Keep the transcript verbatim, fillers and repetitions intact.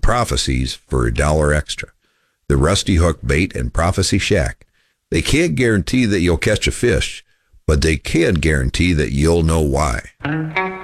prophecies for a dollar extra. The Rusty Hook Bait and Prophecy Shack. They can't guarantee that you'll catch a fish, but they can guarantee that you'll know why.